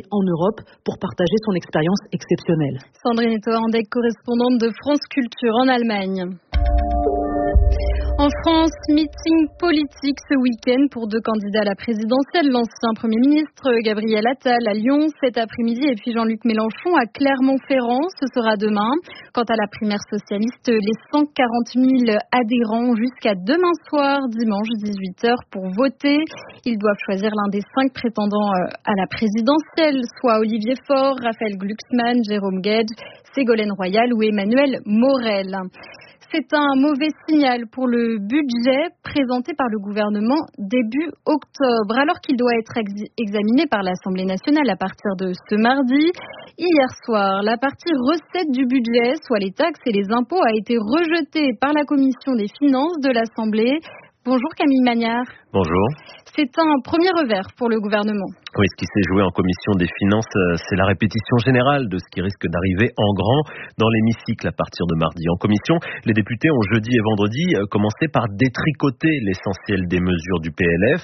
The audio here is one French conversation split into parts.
en Europe pour partager son expérience exceptionnelle. Sandrine Toandek, correspondante de France Culture en Allemagne. En France, meeting politique ce week-end pour 2 candidats à la présidentielle. L'ancien Premier ministre Gabriel Attal à Lyon cet après-midi et puis Jean-Luc Mélenchon à Clermont-Ferrand. Ce sera demain. Quant à la primaire socialiste, les 140 000 adhérents ont jusqu'à demain soir, dimanche 18h, pour voter. Ils doivent choisir l'un des 5 prétendants à la présidentielle, soit Olivier Faure, Raphaël Glucksmann, Jérôme Guedj, Ségolène Royal ou Emmanuel Morel. C'est un mauvais signal pour le budget présenté par le gouvernement début octobre, alors qu'il doit être examiné par l'Assemblée nationale à partir de ce mardi. Hier soir, la partie recettes du budget, soit les taxes et les impôts, a été rejetée par la Commission des finances de l'Assemblée. Bonjour Camille Magnard. Bonjour. C'est un premier revers pour le gouvernement. Oui, ce qui s'est joué en commission des finances, c'est la répétition générale de ce qui risque d'arriver en grand dans l'hémicycle à partir de mardi. En commission, les députés ont jeudi et vendredi commencé par détricoter l'essentiel des mesures du PLF.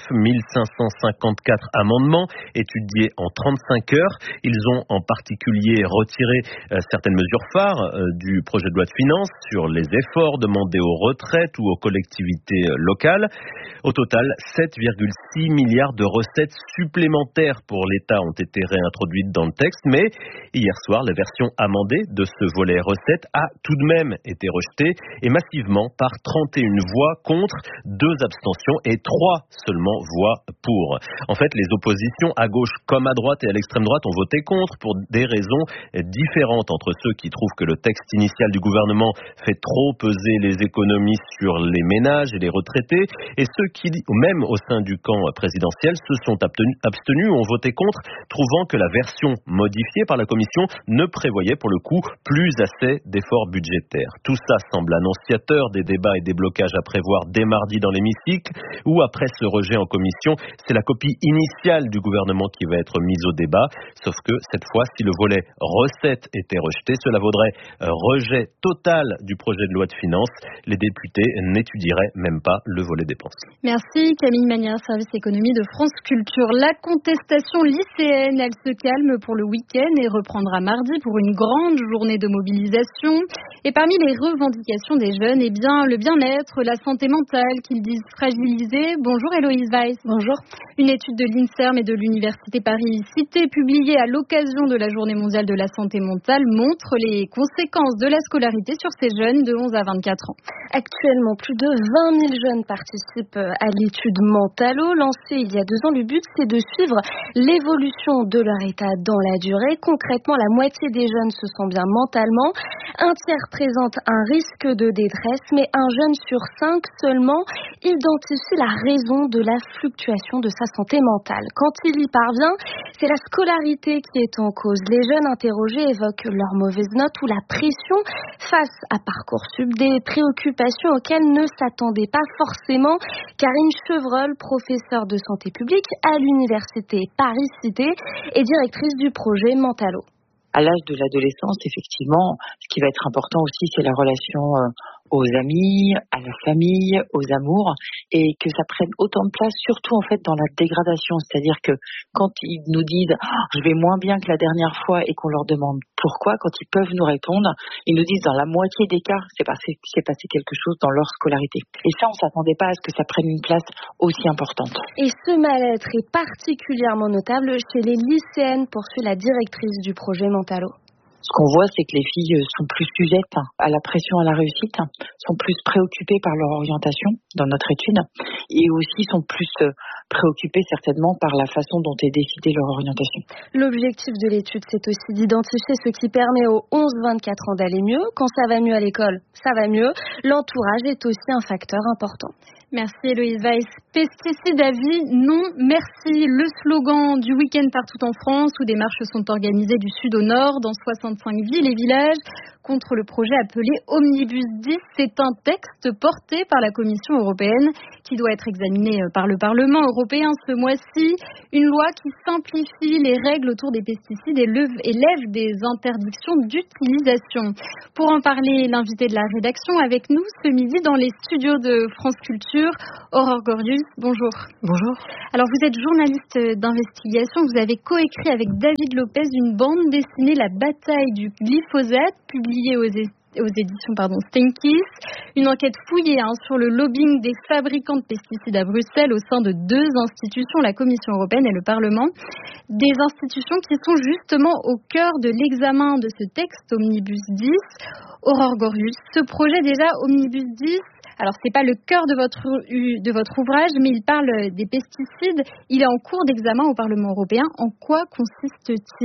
1554 amendements étudiés en 35 heures. Ils ont en particulier retiré certaines mesures phares du projet de loi de finances sur les efforts demandés aux retraites ou aux collectivités locales. Au total, 7,6 milliards de recettes supplémentaires pour l'État ont été réintroduites dans le texte, mais hier soir, la version amendée de ce volet recettes a tout de même été rejetée et massivement par 31 voix contre, 2 abstentions et 3 seulement voix pour. En fait, les oppositions à gauche comme à droite et à l'extrême droite ont voté contre pour des raisons différentes entre ceux qui trouvent que le texte initial du gouvernement fait trop peser les économies sur les ménages et les retraités et ceux qui, même au sein du camp présidentiel, se sont abstenus ou ont voté contre, trouvant que la version modifiée par la Commission ne prévoyait pour le coup plus assez d'efforts budgétaires. Tout ça semble annonciateur des débats et des blocages à prévoir dès mardi dans l'hémicycle, ou après ce rejet en commission, c'est la copie initiale du gouvernement qui va être mise au débat, sauf que cette fois, si le volet recettes était rejeté, cela vaudrait rejet total du projet de loi de finances. Les députés n'étudieraient même pas le volet dépenses. Merci Camille Magnard, service économie de France Culture. La contestation lycéenne, elle se calme pour le week-end et reprendra mardi pour une grande journée de mobilisation. Et parmi les revendications des jeunes, eh bien, le bien-être, la santé mentale qu'ils disent fragilisée. Bonjour Héloïse Weiss. Bonjour. Une étude de l'INSERM et de l'Université Paris-Cité publiée à l'occasion de la Journée mondiale de la santé mentale montre les conséquences de la scolarité sur ces jeunes de 11 à 24 ans. Actuellement, plus de 20 000 jeunes participent à l'étude Mentalo. Lancée il y a 2 ans, le but c'est de suivre l'évolution de leur état dans la durée. Concrètement, la moitié des jeunes se sent bien mentalement. Un tiers présente un risque de détresse, mais un jeune sur 5 seulement identifie la raison de la fluctuation de sa santé mentale. Quand il y parvient, c'est la scolarité qui est en cause. Les jeunes interrogés évoquent leurs mauvaises notes ou la pression face à Parcoursup, des préoccupations auxquelles ne s'attendait pas forcément Karine Chevreul, professeure de santé publique à l'Université Paris-Cité et directrice du projet Mentalo. À l'âge de l'adolescence, effectivement, ce qui va être important aussi, c'est la relation aux amis, à la famille, aux amours, et que ça prenne autant de place, surtout en fait dans la dégradation. C'est-à-dire que quand ils nous disent je vais moins bien que la dernière fois et qu'on leur demande pourquoi, quand ils peuvent nous répondre, ils nous disent dans la moitié des cas, c'est passé quelque chose dans leur scolarité. Et ça, on s'attendait pas à ce que ça prenne une place aussi importante. Et ce mal-être est particulièrement notable chez les lycéennes, poursuit la directrice du projet Mentalo. Ce qu'on voit, c'est que les filles sont plus sujettes à la pression, à la réussite, sont plus préoccupées par leur orientation dans notre étude et aussi sont plus préoccupées certainement par la façon dont est décidée leur orientation. L'objectif de l'étude, c'est aussi d'identifier ce qui permet aux 11-24 ans d'aller mieux. Quand ça va mieux à l'école, ça va mieux. L'entourage est aussi un facteur important. Merci Héloïse Weiss. Pesticides à vie, non merci. Le slogan du week-end partout en France où des marches sont organisées du sud au nord dans 65 villes et villages contre le projet appelé Omnibus 10. C'est un texte porté par la Commission européenne qui doit être examinée par le Parlement européen ce mois-ci. Une loi qui simplifie les règles autour des pesticides et lève des interdictions d'utilisation. Pour en parler, l'invité de la rédaction avec nous ce midi dans les studios de France Culture, Aurore Gorius. Bonjour. Bonjour. Alors vous êtes journaliste d'investigation. Vous avez coécrit avec David Lopez une bande dessinée La bataille du glyphosate, publiée aux éditions Steinkiss. Une enquête fouillée sur le lobbying des fabricants de pesticides à Bruxelles au sein de deux institutions, la Commission européenne et le Parlement. Des institutions qui sont justement au cœur de l'examen de ce texte Omnibus 10. Aurore Gorius, ce projet déjà Omnibus 10, alors c'est pas le cœur de votre ouvrage, mais il parle des pesticides. Il est en cours d'examen au Parlement européen. En quoi consiste-t-il ?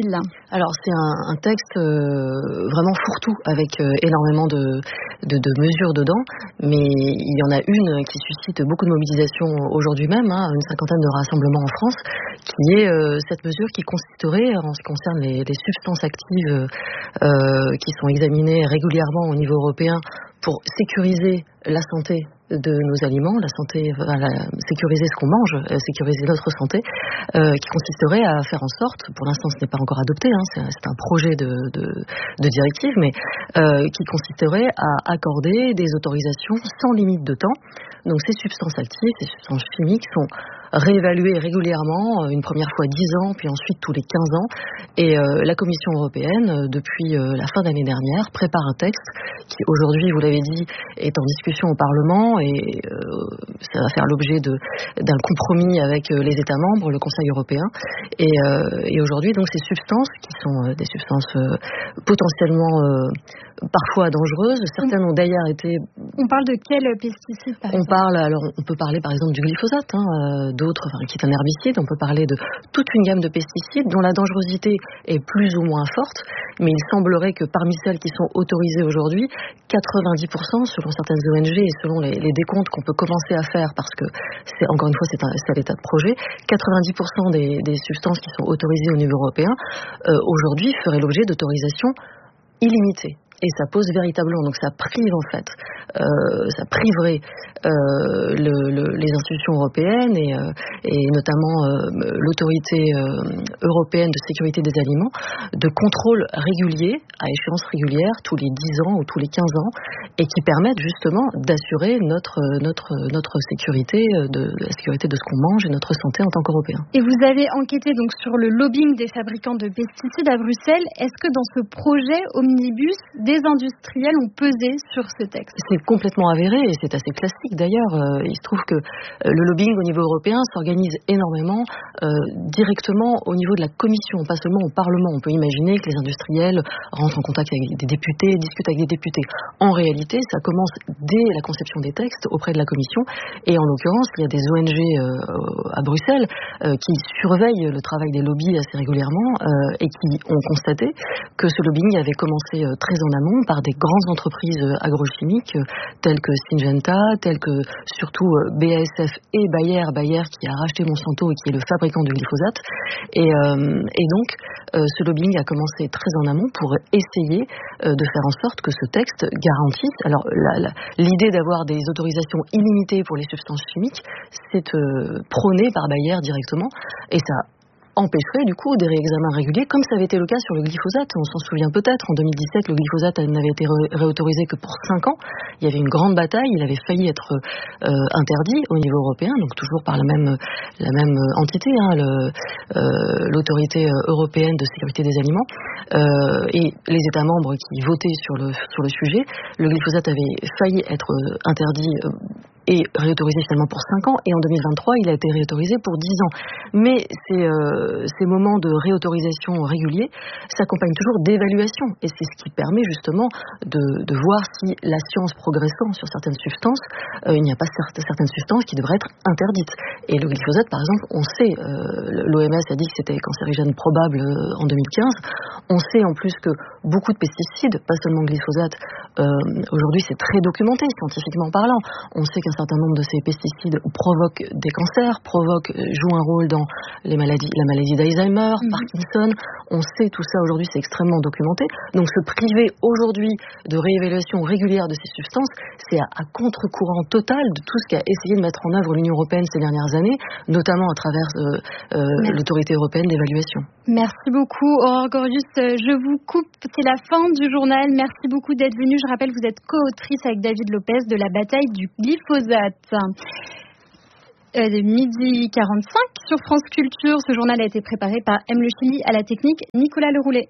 Alors c'est un texte vraiment fourre-tout avec énormément de mesures dedans, mais il y en a une qui suscite beaucoup de mobilisation aujourd'hui même, une cinquantaine de rassemblements en France, qui est cette mesure qui consisterait, en ce qui concerne les substances actives qui sont examinées régulièrement au niveau européen pour sécuriser la santé de nos aliments, sécuriser ce qu'on mange, sécuriser notre santé, qui consisterait à faire en sorte, pour l'instant ce n'est pas encore adopté, c'est un projet de directive, mais qui consisterait à accorder des autorisations sans limite de temps. Donc ces substances actives, ces substances chimiques sont réévaluées régulièrement, une première fois 10 ans, puis ensuite tous les 15 ans. Et la Commission européenne, depuis la fin d'année dernière, prépare un texte qui aujourd'hui, vous l'avez dit, est en discussion au Parlement et ça va faire l'objet d'un compromis avec les États membres, le Conseil européen. Et aujourd'hui, donc, ces substances, qui sont des substances potentiellement parfois dangereuses, certaines ont d'ailleurs été... On parle de quels pesticides, par exemple ? On peut parler par exemple du glyphosate, d'autres, qui est un herbicide. On peut parler de toute une gamme de pesticides dont la dangerosité est plus ou moins forte, mais il semblerait que parmi celles qui sont autorisées aujourd'hui, 90%, selon certaines ONG et selon les décomptes qu'on peut commencer à faire, parce que c'est encore une fois c'est à l'état de projet, 90% des substances qui sont autorisées au niveau européen aujourd'hui feraient l'objet d'autorisations illimitées. Et ça pose véritablement, donc ça prive en fait, ça priverait les institutions européennes et notamment l'autorité européenne de sécurité des aliments de contrôle régulier, à échéance régulière, tous les 10 ans ou tous les 15 ans, et qui permettent justement d'assurer notre sécurité, la sécurité de ce qu'on mange et notre santé en tant qu'Européens. Et vous avez enquêté donc sur le lobbying des fabricants de pesticides à Bruxelles. Est-ce que dans ce projet Omnibus, des industriels ont pesé sur ce texte ? C'est complètement avéré et c'est assez classique d'ailleurs. Il se trouve que le lobbying au niveau européen s'organise énormément directement au niveau de la Commission, pas seulement au Parlement. On peut imaginer que les industriels rentrent en contact avec des députés, discutent avec des députés. En réalité, ça commence dès la conception des textes auprès de la Commission et en l'occurrence, il y a des ONG à Bruxelles qui surveillent le travail des lobbies assez régulièrement et qui ont constaté que ce lobbying avait commencé très en amont par des grandes entreprises agrochimiques telles que Syngenta, telles que surtout BASF et Bayer qui a racheté Monsanto et qui est le fabricant du glyphosate. Et donc, ce lobbying a commencé très en amont pour essayer de faire en sorte que ce texte garantisse... Alors, l'idée d'avoir des autorisations illimitées pour les substances chimiques, c'est prôné par Bayer directement, et ça empêcherait du coup des réexamens réguliers, comme ça avait été le cas sur le glyphosate. On s'en souvient peut-être, en 2017, le glyphosate n'avait été réautorisé que pour 5 ans. Il y avait une grande bataille, il avait failli être interdit au niveau européen, donc toujours par la même entité, l'autorité européenne de sécurité des aliments, et les États membres qui votaient sur le sujet. Le glyphosate avait failli être interdit et réautorisé seulement pour 5 ans, et en 2023, il a été réautorisé pour 10 ans. Mais ces moments de réautorisation réguliers s'accompagnent toujours d'évaluations, et c'est ce qui permet justement de voir si la science progressant sur certaines substances, il n'y a pas certaines substances qui devraient être interdites. Et le glyphosate, par exemple, on sait, l'OMS a dit que c'était cancérigène probable en 2015, on sait en plus que beaucoup de pesticides, pas seulement glyphosate, aujourd'hui c'est très documenté scientifiquement parlant, on sait qu'un certain nombre de ces pesticides provoquent des cancers, jouent un rôle dans la maladie d'Alzheimer, Parkinson. On sait tout ça aujourd'hui, c'est extrêmement documenté. Donc se priver aujourd'hui de réévaluation régulière de ces substances, c'est à contre-courant total de tout ce qu'a essayé de mettre en œuvre l'Union européenne ces dernières années, notamment à travers l'autorité européenne d'évaluation. Merci beaucoup, Aurore Gorgius. Je vous coupe, c'est la fin du journal. Merci beaucoup d'être venu. Je rappelle, vous êtes co-autrice avec David Lopez de la bataille du glyphosate. Midi 45 sur France Culture. Ce journal a été préparé par M. Le Chili, à la technique Nicolas Leroulet.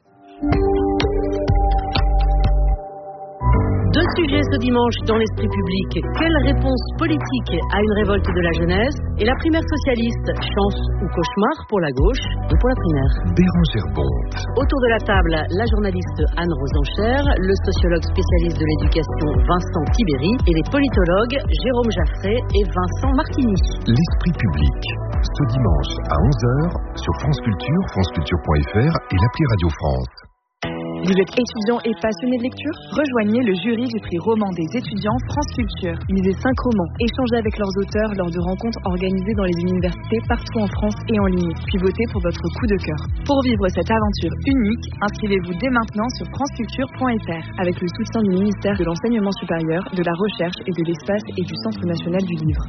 Deux sujets ce dimanche dans l'esprit public. Quelle réponse politique à une révolte de la jeunesse? Et la primaire socialiste, chance ou cauchemar pour la gauche et pour la primaire? Bérangère Bonte. Autour de la table, la journaliste Anne Rosencher, le sociologue spécialiste de l'éducation Vincent Tibéry et les politologues Jérôme Jaffray et Vincent Martini. L'esprit public, ce dimanche à 11h sur France Culture, franceculture.fr et l'appli Radio France. Vous êtes étudiant et passionné de lecture? Rejoignez le jury du prix roman des étudiants France Culture. Lisez 5 romans, échangez avec leurs auteurs lors de rencontres organisées dans les universités partout en France et en ligne. Puis votez pour votre coup de cœur. Pour vivre cette aventure unique, inscrivez-vous dès maintenant sur franceculture.fr avec le soutien du ministère de l'Enseignement supérieur, de la Recherche et de l'Espace et du Centre national du livre.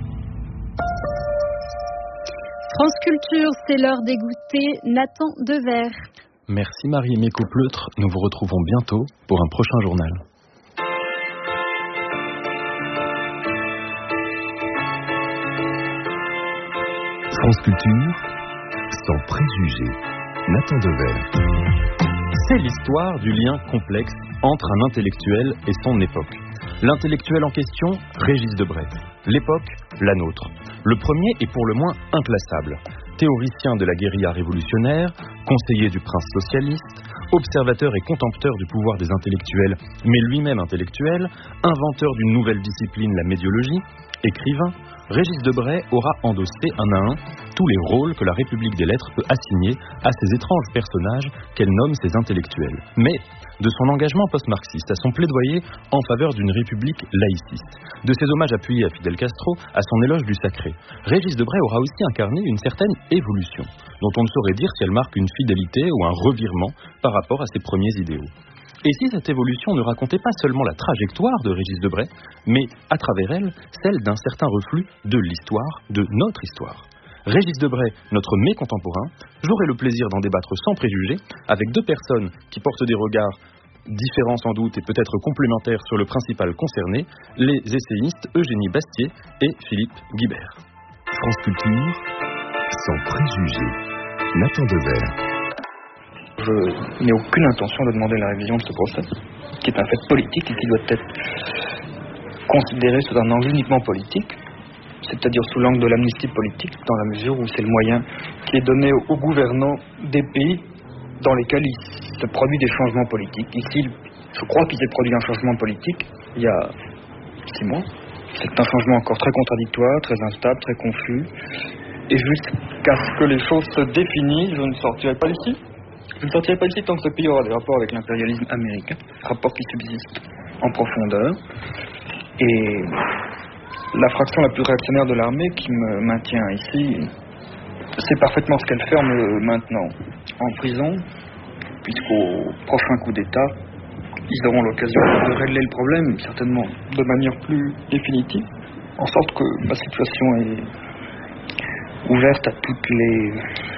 France Culture, c'est l'heure d'écouter Nathan Dever. Merci Marie-Aimée Coupleutre, nous vous retrouvons bientôt pour un prochain journal. France Culture, sans préjugés, Nathan Dever. C'est l'histoire du lien complexe entre un intellectuel et son époque. L'intellectuel en question, Régis Debray. L'époque, la nôtre. Le premier est pour le moins inclassable. Théoricien de la guérilla révolutionnaire, conseiller du prince socialiste, observateur et contempteur du pouvoir des intellectuels, mais lui-même intellectuel, inventeur d'une nouvelle discipline, la médiologie, écrivain, Régis Debray aura endossé un à un tous les rôles que la République des lettres peut assigner à ces étranges personnages qu'elle nomme ses intellectuels. Mais de son engagement post-marxiste à son plaidoyer en faveur d'une République laïciste, de ses hommages appuyés à Fidel Castro, à son éloge du sacré, Régis Debray aura aussi incarné une certaine évolution, dont on ne saurait dire si elle marque une fidélité ou un revirement par rapport à ses premiers idéaux. Et si cette évolution ne racontait pas seulement la trajectoire de Régis Debray, mais, à travers elle, celle d'un certain reflux de l'histoire, de notre histoire. Régis Debray, notre mécontemporain, j'aurai le plaisir d'en débattre sans préjugés, avec deux personnes qui portent des regards différents sans doute et peut-être complémentaires sur le principal concerné, les essayistes Eugénie Bastier et Philippe Guibert. France Culture, sans préjugés, Nathan Dever. Je n'ai aucune intention de demander la révision de ce procès, qui est un fait politique et qui doit être considéré sous un angle uniquement politique, c'est-à-dire sous l'angle de l'amnistie politique, dans la mesure où c'est le moyen qui est donné aux gouvernants des pays dans lesquels il se produit des changements politiques. Ici, je crois qu'il s'est produit un changement politique il y a 6 mois. C'est un changement encore très contradictoire, très instable, très confus. Et jusqu'à ce que les choses se définissent, je ne sortirai pas d'ici. Je ne sortirai pas d'ici tant que ce pays aura des rapports avec l'impérialisme américain, rapports qui subsistent en profondeur. Et la fraction la plus réactionnaire de l'armée qui me maintient ici, c'est parfaitement ce qu'elle fait maintenant en prison, puisqu'au prochain coup d'État, ils auront l'occasion de régler le problème, certainement de manière plus définitive, en sorte que ma situation est ouverte à toutes les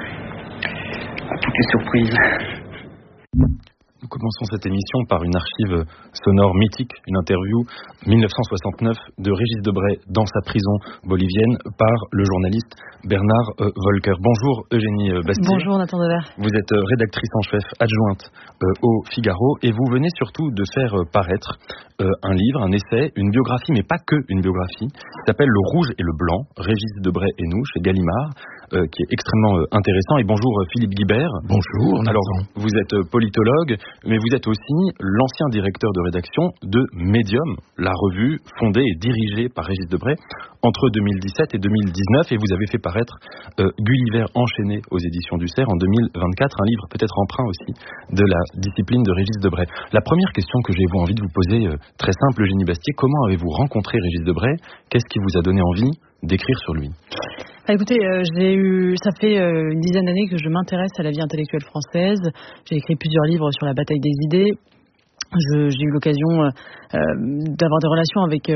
surprises. Nous commençons cette émission par une archive sonore mythique, une interview 1969 de Régis Debray dans sa prison bolivienne par le journaliste Bernard Volker. Bonjour Eugénie Bastier. Bonjour Nathan Dever. Vous êtes rédactrice en chef adjointe au Figaro et vous venez surtout de faire paraître un livre, un essai, une biographie, mais pas que une biographie, qui s'appelle Le Rouge et le Blanc, Régis Debray et nous, chez Gallimard, qui est extrêmement intéressant. Et bonjour Philippe Guibert. Bonjour Nathan. Alors, vous êtes politologue, mais vous êtes aussi l'ancien directeur de rédaction de Medium, la revue fondée et dirigée par Régis Debray entre 2017 et 2019, et vous avez fait paraître Gulliver enchaîné aux éditions du Cerf en 2024, un livre peut-être emprunt aussi de la discipline de Régis Debray. La première question que j'ai envie de vous poser, très simple, Eugénie Bastier, comment avez-vous rencontré Régis Debray? Qu'est-ce qui vous a donné envie d'écrire sur lui? Écoutez, ça fait une dizaine d'années que je m'intéresse à la vie intellectuelle française. J'ai écrit plusieurs livres sur la bataille des idées. J'ai eu l'occasion d'avoir des relations avec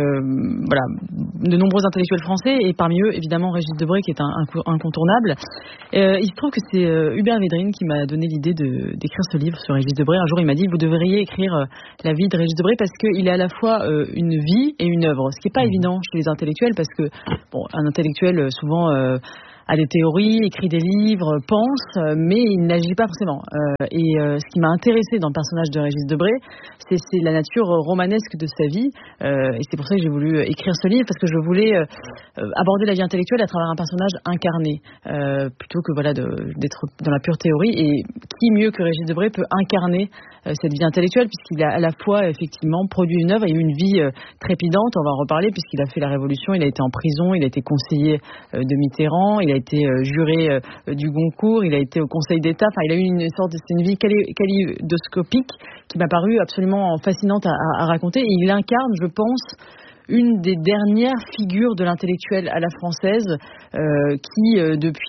de nombreux intellectuels français, et parmi eux évidemment Régis Debray, qui est un incontournable. Il se trouve que c'est Hubert Védrine qui m'a donné l'idée d'écrire ce livre sur Régis Debray. Un jour il m'a dit: vous devriez écrire la vie de Régis Debray, parce qu'il est à la fois une vie et une œuvre, ce qui n'est pas évident chez les intellectuels, parce que un intellectuel souvent a des théories, écrit des livres, pense, mais il n'agit pas forcément. Ce qui m'a intéressé dans le personnage de Régis Debray, c'est la nature romanesque de sa vie. Et c'est pour ça que j'ai voulu écrire ce livre, parce que je voulais aborder la vie intellectuelle à travers un personnage incarné, plutôt que d'être dans la pure théorie. Et qui mieux que Régis Debray peut incarner cette vie intellectuelle, puisqu'il a à la fois effectivement produit une œuvre et une vie trépidante. On va en reparler, puisqu'il a fait la Révolution, il a été en prison, il a été conseiller de Mitterrand, il a été juré du Goncourt, il a été au Conseil d'État. Enfin, il a eu c'est une vie kaléidoscopique qui m'a paru absolument fascinante à raconter. Et il incarne, je pense, une des dernières figures de l'intellectuel à la française, qui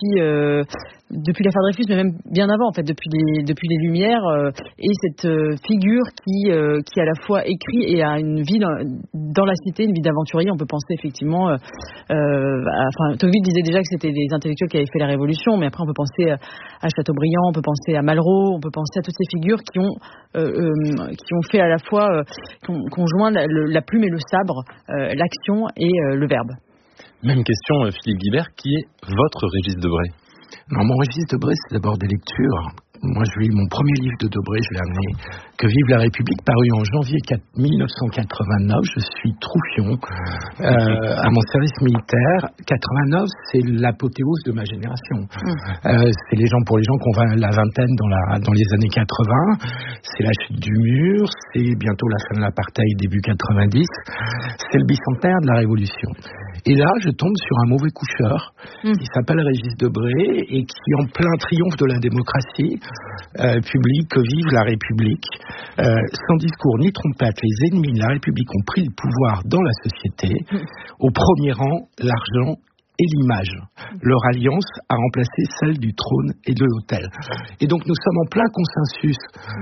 depuis l'affaire Dreyfus, mais même bien avant, en fait, depuis les Lumières, et cette figure qui à la fois écrit et a une vie dans la cité, une vie d'aventurier. On peut penser effectivement, Tocqueville disait déjà que c'était des intellectuels qui avaient fait la Révolution, mais après on peut penser à Chateaubriand, on peut penser à Malraux, on peut penser à toutes ces figures qui ont fait à la fois, qui ont joint la plume et le sabre, l'action et le verbe. Même question, Philippe Guibert, qui est votre Régis Debray? Non, mon Régis Debray, c'est d'abord des lectures. Moi, j'ai lu mon premier livre de Debray, je l'ai amené, Que vive la République, paru en janvier 1989. Je suis Troufion à mon service militaire. 89, c'est l'apothéose de ma génération. C'est pour les gens qui ont la vingtaine dans les années 80. C'est la chute du mur, c'est bientôt la fin de l'apartheid, début 90. C'est le bicentenaire de la Révolution. Et là, je tombe sur un mauvais coucheur qui s'appelle Régis Debray et qui, en plein triomphe de la démocratie, publie Que vive la République. Sans discours ni trompette, les ennemis de la République ont pris le pouvoir dans la société. Au premier rang, l'argent et l'image. Leur alliance a remplacé celle du trône et de l'autel. Et donc nous sommes en plein consensus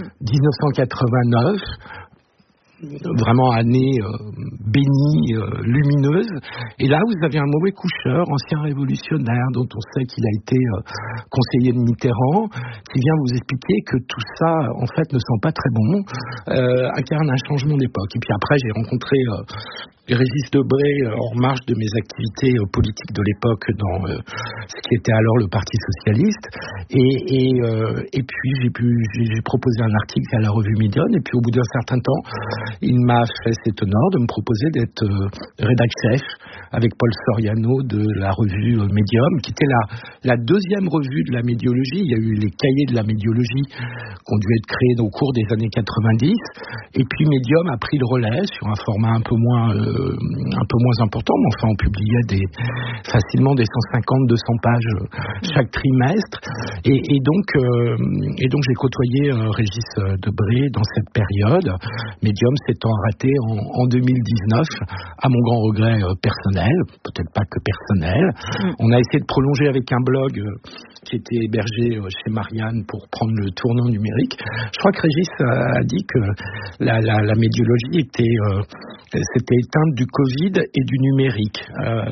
1989, vraiment année bénie, lumineuse. Et là, vous avez un mauvais coucheur, ancien révolutionnaire, dont on sait qu'il a été conseiller de Mitterrand, qui vient vous expliquer que tout ça, en fait, ne sent pas très bon, incarne un changement d'époque. Et puis après, j'ai rencontré Régis Debray en marge de mes activités politiques de l'époque dans ce qui était alors le Parti socialiste. Et puis, j'ai proposé un article à la revue Médium. Et puis, au bout d'un certain temps, il m'a fait cet honneur de me proposer d'être rédac-chef avec Paul Soriano de la revue Médium, qui était la deuxième revue de la médiologie. Il y a eu les cahiers de la médiologie qui ont dû être créés au cours des années 90. Et puis Médium a pris le relais sur un format un peu moins important, mais enfin on publiait facilement des 150-200 pages chaque trimestre. Et donc j'ai côtoyé Régis Debray dans cette période. Médium s'étant arrêté en 2019, à mon grand regret personnel, peut-être pas que personnel. On a essayé de prolonger avec un blog qui était hébergé chez Marianne pour prendre le tournant numérique. Je crois que Régis a dit que la médiologie s'était éteinte du Covid et du numérique.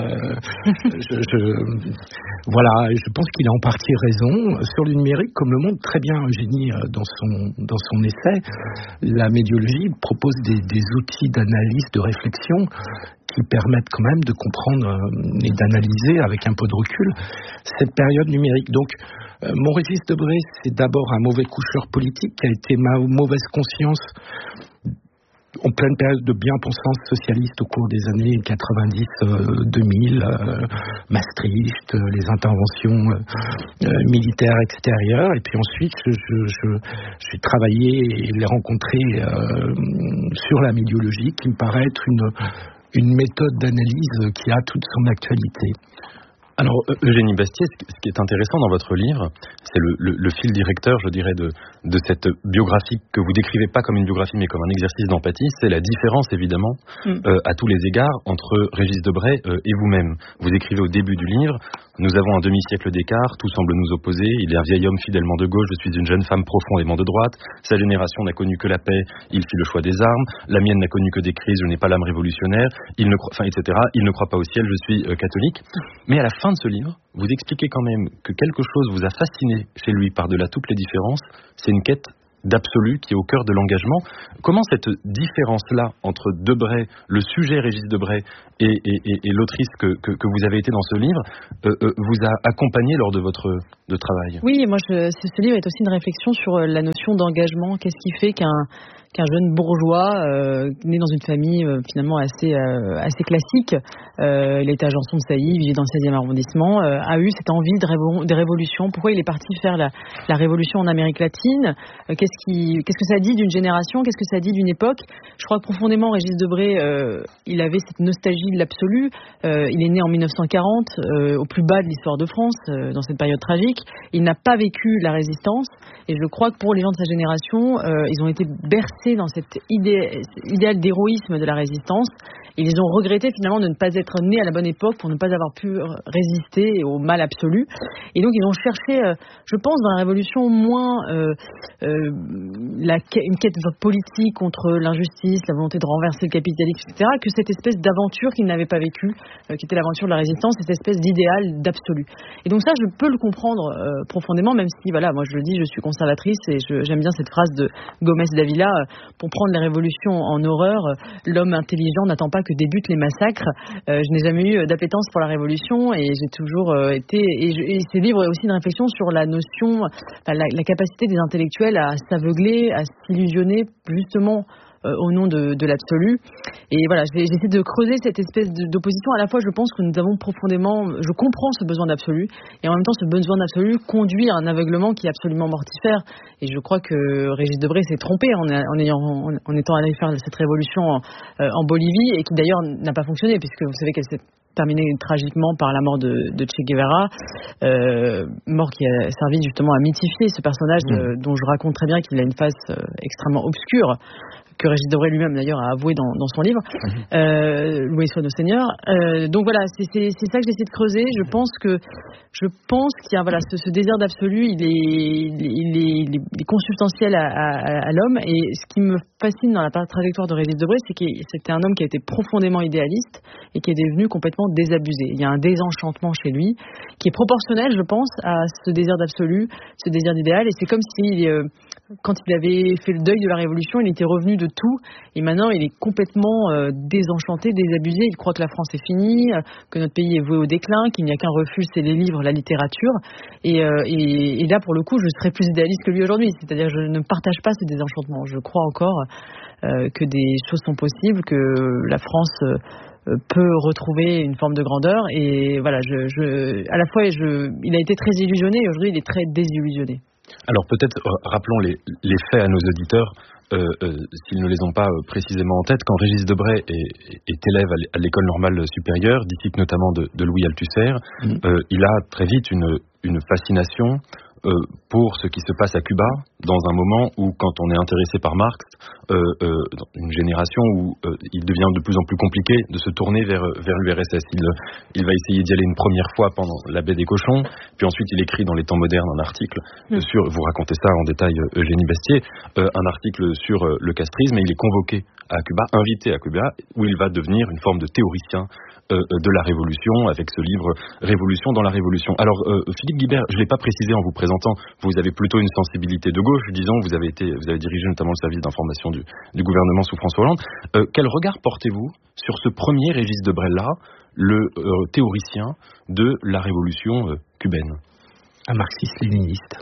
Voilà, je pense qu'il a en partie raison. Sur le numérique, comme le montre très bien Eugénie dans son essai, la médiologie propose des outils d'analyse, de réflexion qui permettent quand même de comprendre et d'analyser avec un peu de recul cette période numérique. Donc, mon Régis Debray, c'est d'abord un mauvais coucheur politique qui a été ma mauvaise conscience en pleine période de bien-pensance socialiste au cours des années 90-2000, Maastricht, les interventions militaires extérieures. Et puis ensuite, j'ai travaillé et l'ai rencontré sur la médiologie, qui me paraît être une méthode d'analyse qui a toute son actualité. Alors, Eugénie Bastier, ce qui est intéressant dans votre livre, c'est le fil directeur, je dirais, de cette biographie que vous décrivez pas comme une biographie, mais comme un exercice d'empathie. C'est la différence, évidemment, à tous les égards, entre Régis Debray et vous-même. Vous écrivez au début du livre, Nous avons un demi-siècle d'écart, tout semble nous opposer. Il est un vieil homme fidèlement de gauche, je suis une jeune femme profondément de droite. Sa génération n'a connu que la paix, il fit le choix des armes. La mienne n'a connu que des crises, je n'ai pas l'âme révolutionnaire, etc. Il ne croit pas au ciel, je suis catholique. Mais à la fin de ce livre, vous expliquez quand même que quelque chose vous a fasciné chez lui par-delà toutes les différences, c'est une quête d'absolu qui est au cœur de l'engagement. Comment cette différence-là entre Debray, le sujet Régis Debray et l'autrice que vous avez été dans ce livre vous a accompagné lors de votre travail? Oui, moi ce livre est aussi une réflexion sur la notion d'engagement. Qu'est-ce qui fait qu'un jeune bourgeois né dans une famille finalement assez classique, il était à Janson de Sailly, il vivait dans le 16e arrondissement, a eu cette envie de révolution. Pourquoi il est parti faire la révolution en Amérique latine? Qu'est-ce que ça dit d'une génération? Qu'est-ce que ça dit d'une époque? Je crois que profondément Régis Debray, il avait cette nostalgie de l'absolu. Il est né en 1940, au plus bas de l'histoire de France, dans cette période tragique. Il n'a pas vécu la résistance, et je crois que pour les gens de sa génération, ils ont été bercés dans cet idéal d'héroïsme de la résistance. Ils ont regretté finalement de ne pas être nés à la bonne époque pour ne pas avoir pu résister au mal absolu. Et donc ils ont cherché, je pense, dans la Révolution, moins une quête politique contre l'injustice, la volonté de renverser le capitalisme, etc., que cette espèce d'aventure qu'ils n'avaient pas vécue, qui était l'aventure de la résistance, cette espèce d'idéal d'absolu. Et donc ça, je peux le comprendre profondément, même si, voilà, moi je le dis, je suis conservatrice et j'aime bien cette phrase de Gómez Dávila, pour prendre les révolutions en horreur, l'homme intelligent n'attend pas que débutent les massacres. Je n'ai jamais eu d'appétence pour la révolution et j'ai toujours été... Et ce livre est aussi une réflexion sur la notion, la capacité des intellectuels à s'aveugler, à s'illusionner justement au nom de l'absolu. Et voilà, j'essaie de creuser cette espèce d'opposition. À la fois, je pense que nous avons profondément... Je comprends ce besoin d'absolu, et en même temps, ce besoin d'absolu conduit à un aveuglement qui est absolument mortifère. Et je crois que Régis Debray s'est trompé en étant allé faire cette révolution en Bolivie, et qui d'ailleurs n'a pas fonctionné, puisque vous savez qu'elle s'est terminée tragiquement par la mort de Che Guevara, mort qui a servi justement à mythifier ce personnage dont je raconte très bien qu'il a une face extrêmement obscure, que Régis Debray lui-même d'ailleurs a avoué dans son livre, Loué soit nos seigneurs. Donc voilà, c'est ça que j'essaie de creuser. Je pense qu'il y a ce désir d'absolu, il est consubstantiel à l'homme. Et ce qui me fascine dans la trajectoire de Régis Debray, c'est que c'était un homme qui a été profondément idéaliste et qui est devenu complètement désabusé. Il y a un désenchantement chez lui qui est proportionnel, je pense, à ce désir d'absolu, ce désir d'idéal. Et c'est comme si quand il avait fait le deuil de la Révolution, il était revenu de tout, et maintenant il est complètement désenchanté, désabusé. Il croit que la France est finie, que notre pays est voué au déclin, qu'il n'y a qu'un refuge, c'est les livres, la littérature. Et là, pour le coup, je serais plus idéaliste que lui aujourd'hui. C'est-à-dire, je ne partage pas ce désenchantement. Je crois encore que des choses sont possibles, que la France peut retrouver une forme de grandeur. Et voilà, à la fois, il a été très illusionné, et aujourd'hui, il est très désillusionné. Alors peut-être rappelons les faits à nos auditeurs, s'ils ne les ont pas précisément en tête. Quand Régis Debray est élève à l'école normale supérieure, disciple notamment de Louis Althusser, il a très vite une fascination pour ce qui se passe à Cuba, dans un moment où, quand on est intéressé par Marx, dans une génération où il devient de plus en plus compliqué de se tourner vers l'URSS. Il va essayer d'y aller une première fois pendant la baie des cochons, puis ensuite il écrit dans les temps modernes un article vous racontez ça en détail, Eugénie Bastier, un article sur le castrisme, et il est convoqué à Cuba, invité à Cuba, où il va devenir une forme de théoricien de la Révolution, avec ce livre Révolution dans la Révolution. Alors Philippe Guibert, je ne l'ai pas précisé en vous présentant, vous avez plutôt une sensibilité de gauche, disons, vous avez dirigé notamment le service d'information du gouvernement sous François Hollande. Quel regard portez-vous sur ce premier Régis Debray-là, le théoricien de la Révolution cubaine? Un marxiste-léniniste.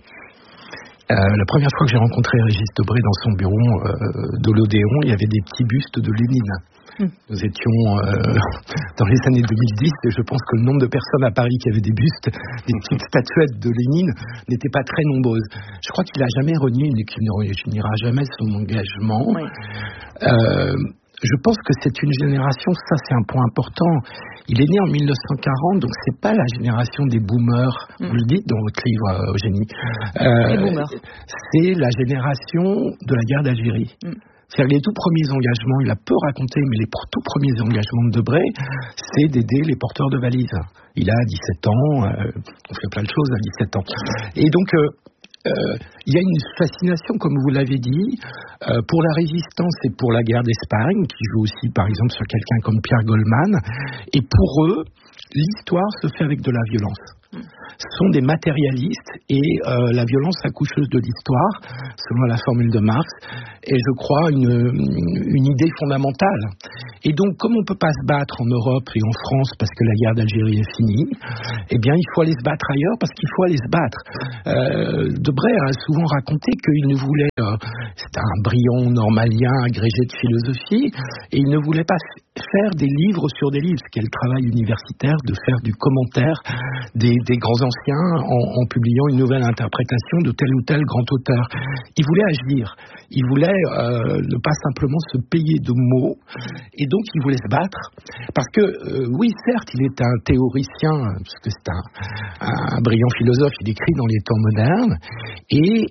La première fois que j'ai rencontré Régis Debray dans son bureau de l'Odéon, il y avait des petits bustes de Lénine. Nous étions dans les années 2010, et je pense que le nombre de personnes à Paris qui avaient des bustes, des petites statuettes de Lénine, n'était pas très nombreuses. Je crois qu'il n'a jamais renié et qu'il ne reniera jamais son engagement. Je pense que c'est une génération, ça c'est un point important. Il est né en 1940, donc c'est pas la génération des boomers, vous le dites dans votre livre, Eugénie. C'est la génération de la guerre d'Algérie. C'est-à-dire les tout premiers engagements, il a peu raconté, mais les tout premiers engagements de Debray, c'est d'aider les porteurs de valises. il a 17 ans, on fait plein de choses à 17 ans. Et donc, il y a une fascination, comme vous l'avez dit, pour la résistance et pour la guerre d'Espagne, qui joue aussi, par exemple, sur quelqu'un comme Pierre Goldman. Et pour eux, l'histoire se fait avec de la violence. Ce sont des matérialistes et la violence accoucheuse de l'histoire, selon la formule de Marx, est, je crois, une idée fondamentale. Et donc, comme on ne peut pas se battre en Europe et en France parce que la guerre d'Algérie est finie, eh bien, il faut aller se battre ailleurs parce qu'il faut aller se battre. Debré a souvent raconté qu'il ne voulait, c'était un brillant normalien agrégé de philosophie, et il ne voulait pas faire des livres sur des livres, ce qui est le travail universitaire de faire du commentaire des grands anciens en publiant une nouvelle interprétation de tel ou tel grand auteur. Il voulait agir, il voulait ne pas simplement se payer de mots, et donc il voulait se battre, parce que oui, certes, il est un théoricien, parce que c'est un brillant philosophe, il écrit dans les temps modernes, et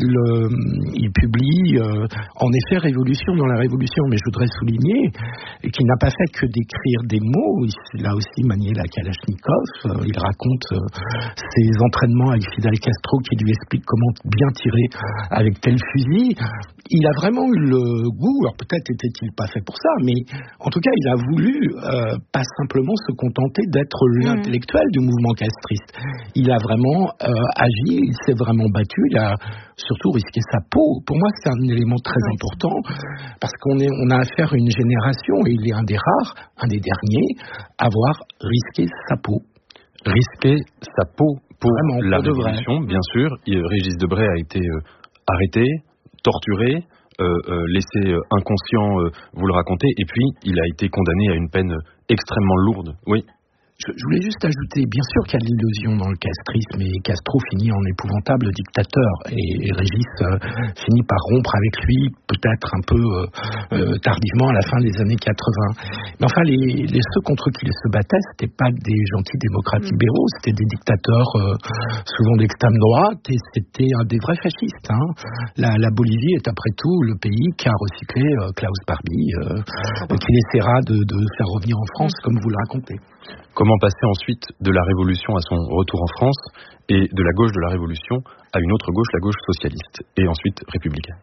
il publie en effet Révolution dans la Révolution, mais je voudrais souligner qu'il n'a pas fait que d'écrire des mots, il a aussi manié la Kalachnikov, il raconte ses entraînements avec Fidel Castro qui lui explique comment bien tirer avec tel fusil. Il a vraiment eu le goût, alors peut-être était-il pas fait pour ça, mais en tout cas il a voulu pas simplement se contenter d'être l'intellectuel du mouvement castriste. Il a vraiment agi, il s'est vraiment battu, il a surtout risqué sa peau. Pour moi c'est un élément très important, parce qu'on a affaire à une génération, et il est un des rares, un des derniers, à avoir risqué sa peau. Risquer sa peau pour vraiment, la Révolution, bien sûr. Régis Debray a été arrêté, torturé, laissé inconscient, vous le racontez, et puis il a été condamné à une peine extrêmement lourde. Oui. Je voulais juste ajouter, bien sûr qu'il y a de l'illusion dans le castrisme, et Castro finit en épouvantable dictateur, et Régis finit par rompre avec lui, peut-être un peu tardivement à la fin des années 80. Mais enfin, ceux contre qui il se battait, c'était pas des gentils démocrates libéraux, c'était des dictateurs souvent d'extrême droite, et c'était des vrais fascistes. Hein. La Bolivie est après tout le pays qui a recyclé Klaus Barbie, qu'il essaiera de faire revenir en France, comme vous le racontez. Comment passer ensuite de la Révolution à son retour en France, et de la gauche de la Révolution à une autre gauche, la gauche socialiste, et ensuite républicaine.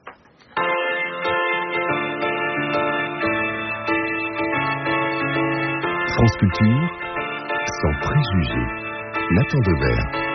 France Culture, sans préjugés. Nathan Devers.